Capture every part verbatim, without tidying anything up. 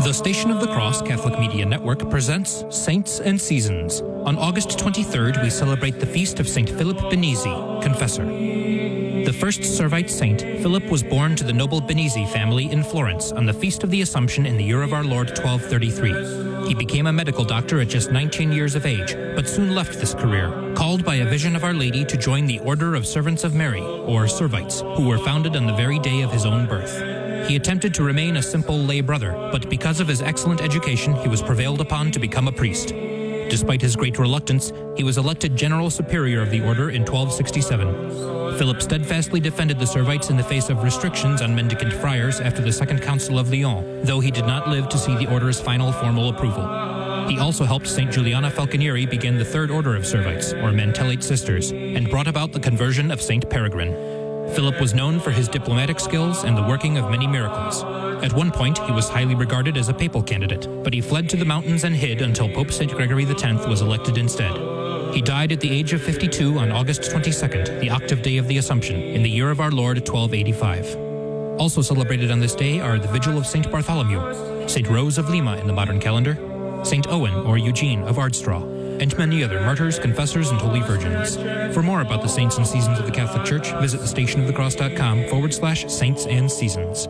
The Station of the Cross Catholic Media Network presents Saints and Seasons. On August twenty-third, we celebrate the feast of Saint Philip Benizi, Confessor. The first Servite saint, Philip was born to the noble Benizi family in Florence on the Feast of the Assumption in the year of our Lord twelve thirty-three. He became a medical doctor at just nineteen years of age, but soon left this career, called by a vision of Our Lady to join the Order of Servants of Mary, or Servites, who were founded on the very day of his own birth. He attempted to remain a simple lay brother, but because of his excellent education, he was prevailed upon to become a priest. Despite his great reluctance, he was elected General Superior of the Order in twelve sixty-seven. Philip steadfastly defended the Servites in the face of restrictions on mendicant friars after the Second Council of Lyon, though he did not live to see the Order's final formal approval. He also helped Saint Juliana Falconieri begin the Third Order of Servites, or Mantellate Sisters, and brought about the conversion of Saint Peregrine. Philip was known for his diplomatic skills and the working of many miracles. At one point, he was highly regarded as a papal candidate, but he fled to the mountains and hid until Pope Saint Gregory the tenth was elected instead. He died at the age of fifty-two on August twenty-second, the octave day of the Assumption, in the year of our Lord twelve eighty-five. Also celebrated on this day are the Vigil of Saint Bartholomew, Saint Rose of Lima in the modern calendar, Saint Owen or Eugene of Ardstraw, and many other martyrs, confessors, and holy virgins. For more about the saints and seasons of the Catholic Church, visit thestationofthecross.com forward slash saints and seasons.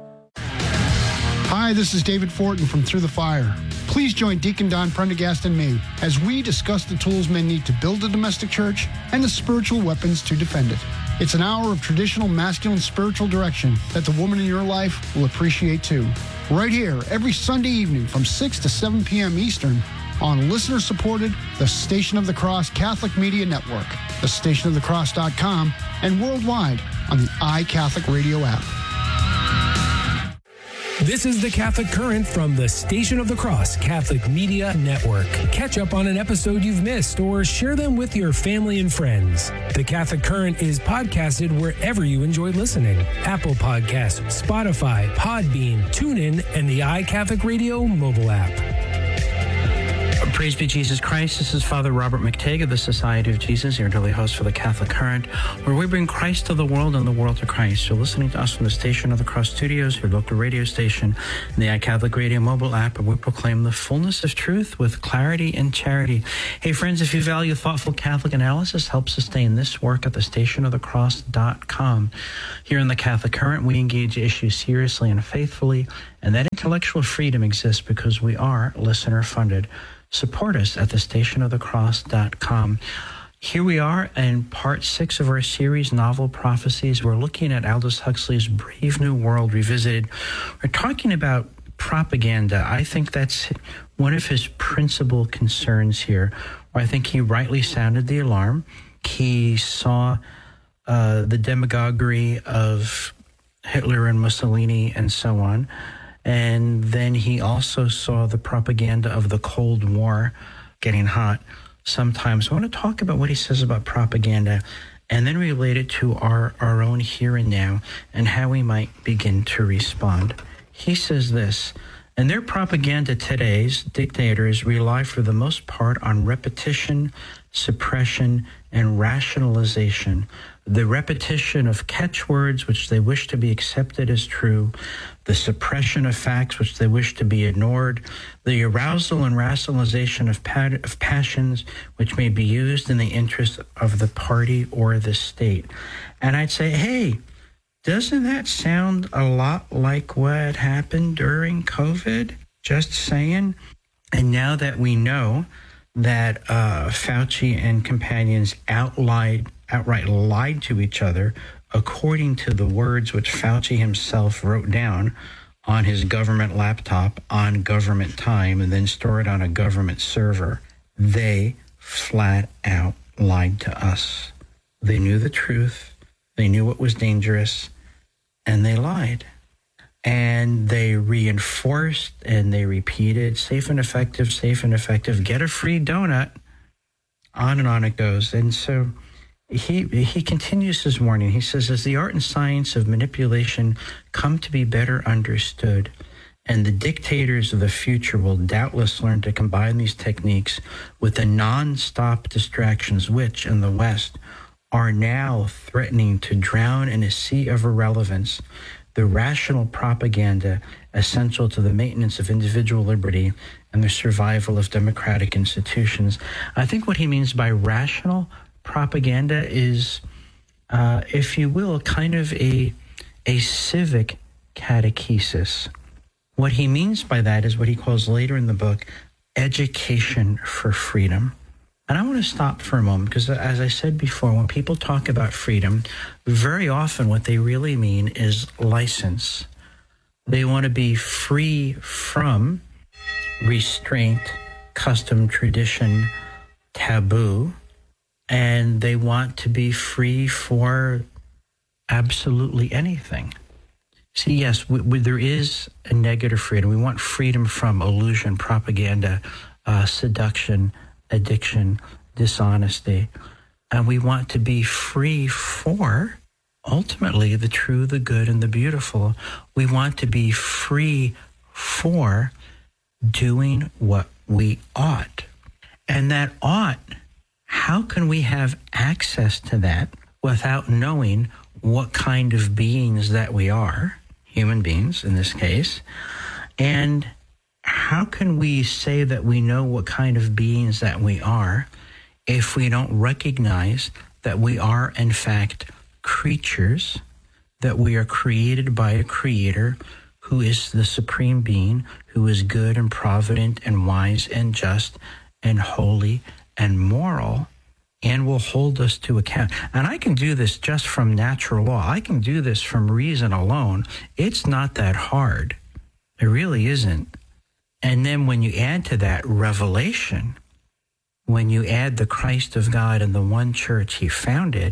Hi, this is David Fortin from Through the Fire. Please join Deacon Don Prendergast and me as we discuss the tools men need to build a domestic church and the spiritual weapons to defend it. It's an hour of traditional masculine spiritual direction that the woman in your life will appreciate too. Right here, every Sunday evening from six to seven p.m. Eastern, on listener-supported The Station of the Cross Catholic Media Network, the station of the cross dot com, and worldwide on the iCatholic Radio app. This is the Catholic Current from the Station of the Cross Catholic Media Network. Catch up on an episode you've missed or share them with your family and friends. The Catholic Current is podcasted wherever you enjoy listening. Apple Podcasts, Spotify, Podbean, TuneIn, and the iCatholic Radio mobile app. Praise be Jesus Christ. This is Father Robert McTague of the Society of Jesus, your daily host for the Catholic Current, where we bring Christ to the world and the world to Christ. You're listening to us from the Station of the Cross Studios, your local radio station, and the iCatholic Radio mobile app, where we proclaim the fullness of truth with clarity and charity. Hey, friends, if you value thoughtful Catholic analysis, help sustain this work at the station of the cross dot com. Here in the Catholic Current, we engage issues seriously and faithfully, and that intellectual freedom exists because we are listener-funded. Support us at the station of the cross dot com. Here we are in part six of our series, Novel Prophecies. We're looking at Aldous Huxley's Brave New World Revisited. We're talking about propaganda. I think that's one of his principal concerns here, where I think he rightly sounded the alarm. He saw uh, the demagoguery of Hitler and Mussolini and so on. And then he also saw the propaganda of the Cold War getting hot sometimes. I want to talk about what he says about propaganda and then relate it to our, our own here and now and how we might begin to respond. He says this: in their propaganda, today's dictators rely for the most part on repetition, suppression, and rationalization. The repetition of catchwords which they wish to be accepted as true, the suppression of facts which they wish to be ignored, the arousal and rationalization of, pa- of passions which may be used in the interest of the party or the state. And I'd say, hey, doesn't that sound a lot like what happened during COVID? Just saying. And now that we know that uh, Fauci and companions outlied, outright lied to each other according to the words which Fauci himself wrote down on his government laptop on government time and then stored on a government server, they flat out lied to us. They knew the truth, they knew what was dangerous, and they lied. And they reinforced and they repeated, safe and effective, safe and effective, get a free donut. On and on it goes. And so he he continues his warning. He says, as the art and science of manipulation come to be better understood, and the dictators of the future will doubtless learn to combine these techniques with the non-stop distractions which, in the West, are now threatening to drown in a sea of irrelevance the rational propaganda essential to the maintenance of individual liberty and the survival of democratic institutions. I think what he means by rational propaganda is, uh, if you will, kind of a, a civic catechesis. What he means by that is what he calls later in the book, education for freedom. And I want to stop for a moment because, as I said before, when people talk about freedom, very often what they really mean is license. They want to be free from restraint, custom, tradition, taboo, and they want to be free for absolutely anything. See, yes, we, we, there is a negative freedom. We want freedom from illusion, propaganda, uh, seduction, addiction, dishonesty, and we want to be free for, ultimately, the true, the good, and the beautiful. We want to be free for doing what we ought. And that ought, how can we have access to that without knowing what kind of beings that we are, human beings in this case, and how can we say that we know what kind of beings that we are if we don't recognize that we are, in fact, creatures, that we are created by a creator who is the supreme being, who is good and provident and wise and just and holy and moral, and will hold us to account. And I can do this just from natural law. I can do this from reason alone. It's not that hard. It really isn't. And then when you add to that revelation, when you add the Christ of God and the one church he founded,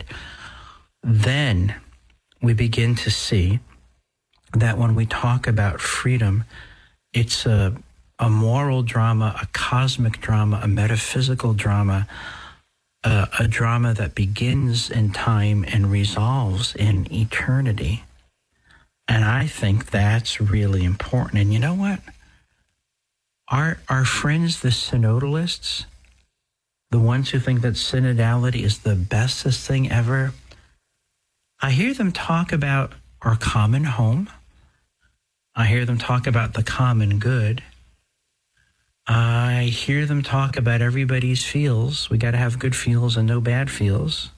then we begin to see that when we talk about freedom, it's a, a moral drama, a cosmic drama, a metaphysical drama, a, a drama that begins in time and resolves in eternity. And I think that's really important. And you know what? Our, our friends, the synodalists, the ones who think that synodality is the bestest thing ever, I hear them talk about our common home. I hear them talk about the common good. I hear them talk about everybody's feels. We got to have good feels and no bad feels.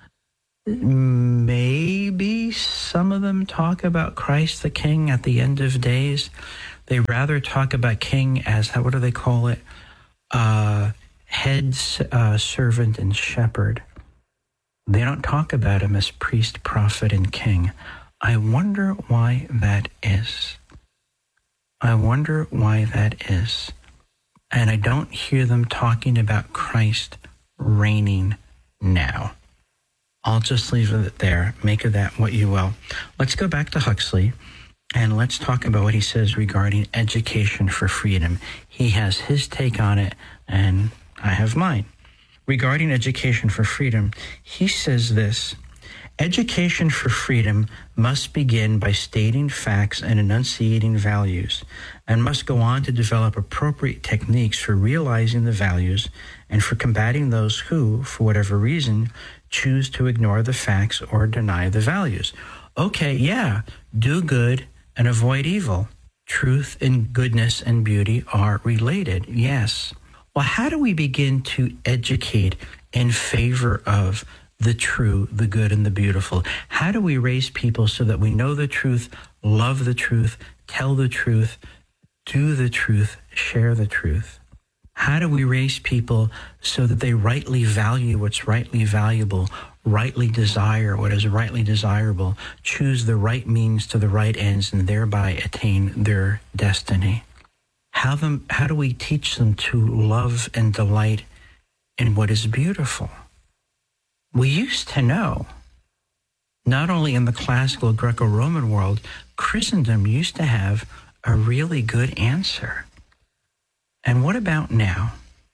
Maybe some of them talk about Christ the King at the end of days. They rather talk about king as, what do they call it? Uh, head, uh, servant, and shepherd. They don't talk about him as priest, prophet, and king. I wonder why that is. I wonder why that is. And I don't hear them talking about Christ reigning now. I'll just leave it there. Make of that what you will. Let's go back to Huxley. And let's talk about what he says regarding education for freedom. He has his take on it, and I have mine. Regarding education for freedom, he says this: education for freedom must begin by stating facts and enunciating values, and must go on to develop appropriate techniques for realizing the values and for combating those who, for whatever reason, choose to ignore the facts or deny the values. Okay, yeah, do good and avoid evil. Truth and goodness and beauty are related, yes. Well, how do we begin to educate in favor of the true, the good, and the beautiful? How do we raise people so that we know the truth, love the truth, tell the truth, do the truth, share the truth? How do we raise people so that they rightly value what's rightly valuable, rightly desire what is rightly desirable, choose the right means to the right ends, and thereby attain their destiny? How, them, how do we teach them to love and delight in what is beautiful? We used to know, not only in the classical Greco-Roman world, Christendom used to have a really good answer. And what about now?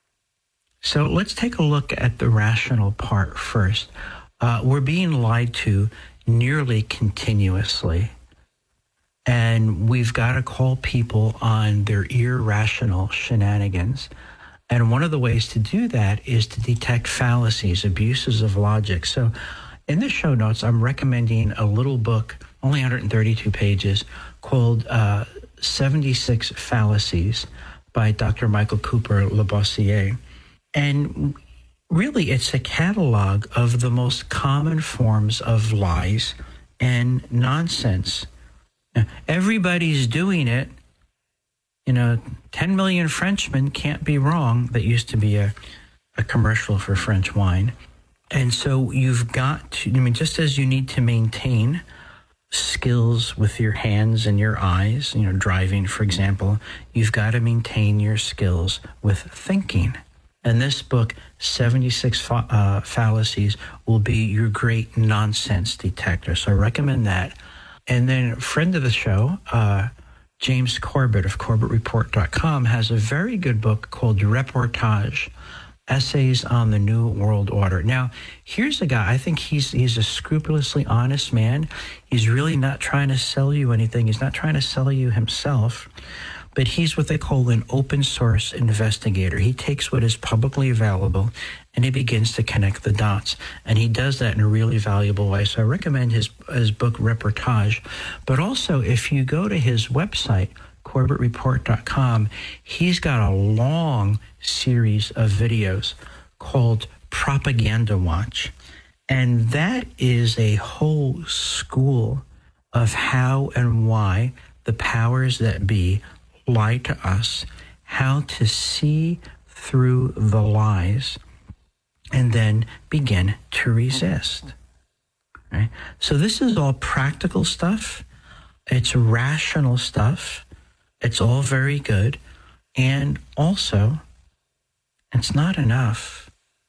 So let's take a look at the rational part first. Uh, we're being lied to nearly continuously. And we've got to call people on their irrational shenanigans. And one of the ways to do that is to detect fallacies, abuses of logic. So in the show notes, I'm recommending a little book, only one hundred thirty-two pages, called uh, seventy-six Fallacies by Doctor Michael Cooper Labossiere. And really, it's a catalog of the most common forms of lies and nonsense. Now, everybody's doing it. You know, ten million Frenchmen can't be wrong. That used to be a, a commercial for French wine. And so you've got to, I mean, just as you need to maintain skills with your hands and your eyes, you know, driving, for example, you've got to maintain your skills with thinking. And this book, seventy-six fa- uh, Fallacies, will be your great nonsense detector. So I recommend that. And then a friend of the show, uh, James Corbett of Corbett Report dot com, has a very good book called Reportage, Essays on the New World Order. Now, here's a guy, I think he's he's a scrupulously honest man. He's really not trying to sell you anything. He's not trying to sell you himself. But he's what they call an open source investigator. He takes what is publicly available and he begins to connect the dots. And he does that in a really valuable way. So I recommend his, his book, Reportage. But also, if you go to his website, Corbett Report dot com, he's got a long series of videos called Propaganda Watch. And that is a whole school of how and why the powers that be lie to us, how to see through the lies, and then begin to resist. Right? So this is all practical stuff. It's rational stuff. It's all very good. And also, it's not enough.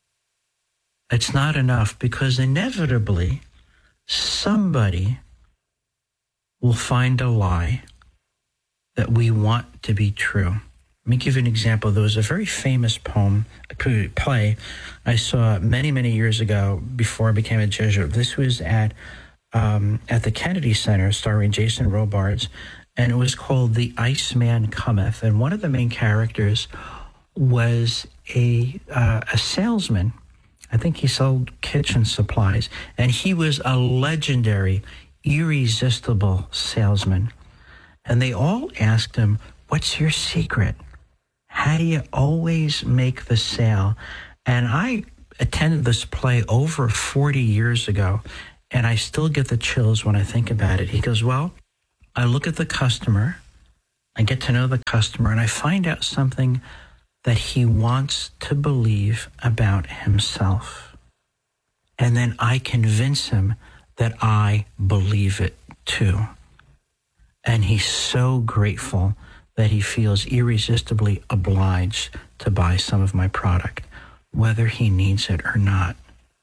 It's not enough because inevitably somebody will find a lie that we want to be true. Let me give you an example. There was a very famous poem, a play I saw many, many years ago before I became a Jesuit. This was at um, at the Kennedy Center, starring Jason Robards, and it was called The Iceman Cometh. And one of the main characters was a uh, a salesman. I think he sold kitchen supplies, and he was a legendary, irresistible salesman. And they all asked him, what's your secret? How do you always make the sale? And I attended this play over forty years ago, and I still get the chills when I think about it. He goes, well, I look at the customer, I get to know the customer, and I find out something that he wants to believe about himself. And then I convince him that I believe it too. And he's so grateful that he feels irresistibly obliged to buy some of my product, whether he needs it or not.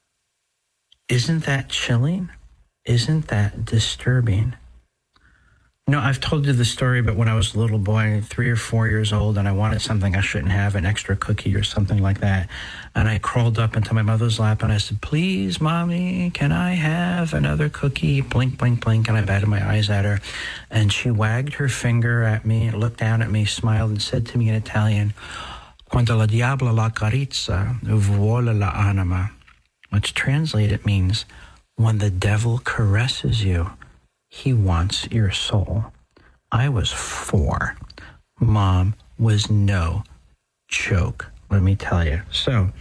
Isn't that chilling? Isn't that disturbing? You know, I've told you the story about when I was a little boy, three or four years old, and I wanted something I shouldn't have, an extra cookie or something like that. And I crawled up into my mother's lap and I said, please, Mommy, can I have another cookie? Blink, blink, blink. And I batted my eyes at her. And she wagged her finger at me, looked down at me, smiled, and said to me in Italian, Quando la diabla la carizza, vuole la anima. Which translated means, when the devil caresses you, he wants your soul. I was four. Mom was no joke, let me tell you. So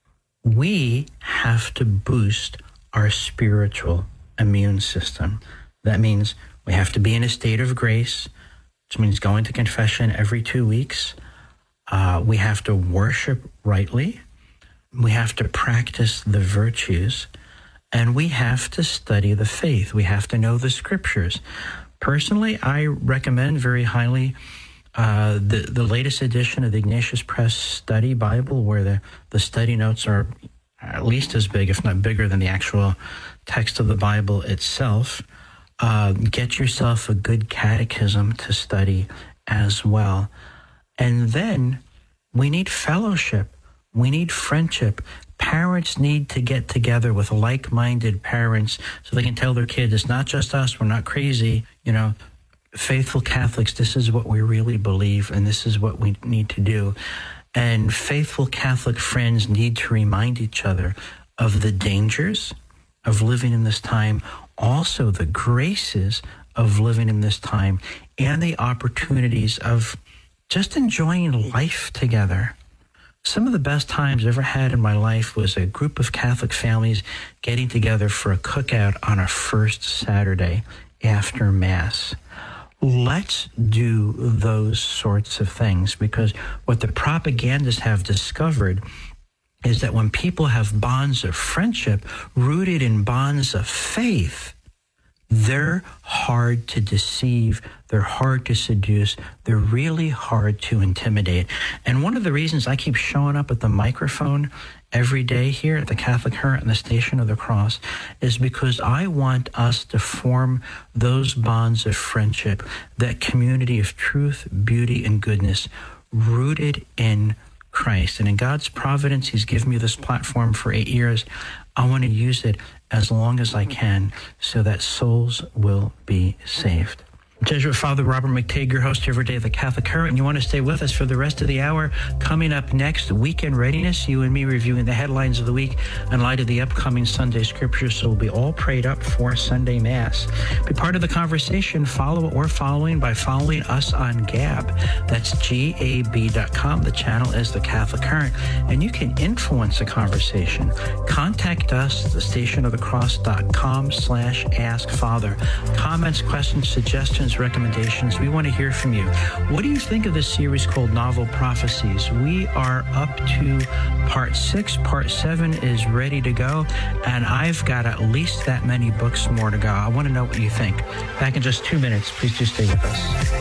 we have to boost our spiritual immune system. That means we have to be in a state of grace, which means going to confession every two weeks. Uh, we have to worship rightly. We have to practice the virtues. And we have to study the faith. We have to know the scriptures. Personally, I recommend very highly uh, the, the latest edition of the Ignatius Press Study Bible, where the, the study notes are at least as big, if not bigger, than the actual text of the Bible itself. Uh, get yourself a good catechism to study as well. And then we need fellowship. We need friendship. Parents need to get together with like-minded parents so they can tell their kids, it's not just us, we're not crazy. You know, faithful Catholics, this is what we really believe, and this is what we need to do. And faithful Catholic friends need to remind each other of the dangers of living in this time, also the graces of living in this time, and the opportunities of just enjoying life together. Some of the best times I've ever had in my life was a group of Catholic families getting together for a cookout on a first Saturday after Mass. Let's do those sorts of things, because what the propagandists have discovered is that when people have bonds of friendship rooted in bonds of faith, they're hard to deceive, they're hard to seduce, they're really hard to intimidate. And one of the reasons I keep showing up at the microphone every day here at the Catholic Current and the Station of the Cross is because I want us to form those bonds of friendship, that community of truth, beauty, and goodness rooted in Christ. And in God's providence, He's given me this platform for eight years. I want to use it as long as I can so that souls will be saved. Jesuit Father Robert McTeigue, your host every day of the Catholic Current, and you want to stay with us for the rest of the hour. Coming up next, Weekend Readiness, you and me reviewing the headlines of the week in light of the upcoming Sunday Scriptures, so we'll be all prayed up for Sunday Mass. Be part of the conversation. Follow what we're following by following us on Gab. That's G A B dot com. The channel is the Catholic Current, and you can influence the conversation. Contact us, the station of the cross dot com slash ask father. Comments, questions, suggestions, recommendations. We want to hear from you. What do you think of this series called Novel Prophecies? We are up to part six. Part seven is ready to go, and I've got at least that many books more to go. I want to know what you think. Back in just two minutes. Please do stay with us.